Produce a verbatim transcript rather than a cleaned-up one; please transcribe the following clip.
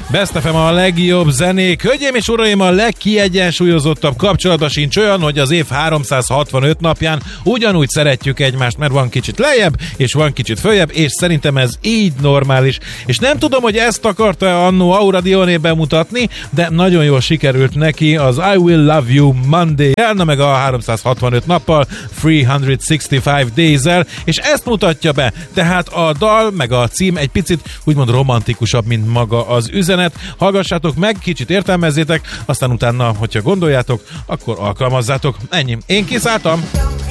Best ef em a legjobb zenék. Hölgyeim és uraim, a legkiegyensúlyozottabb kapcsolata sincs olyan, hogy az év háromszázhatvanöt napján ugyanúgy szeretjük egymást, mert van kicsit lejjebb, és van kicsit följebb, és szerintem ez így normális. És nem tudom, hogy ezt akarta annó Aura Dioné bemutatni, de nagyon jól sikerült neki az I Will Love You Monday, elna meg a háromszázhatvanöt nappal, háromszázszázötvenöt days-el, és ezt mutatja be. Tehát a dal, meg a cím egy picit úgymond romantikusabb, mint maga az üzenet. Hallgassátok meg, kicsit értelmezzétek, aztán utána, hogyha gondoljátok, akkor alkalmazzátok. Ennyi. Én kiszálltam!